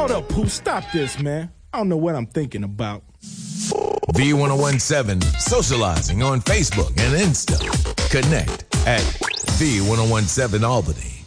Hold up, Pooh, stop this, man. I don't know what I'm thinking about. V1017 socializing on Facebook and Insta. Connect at V1017 Albany.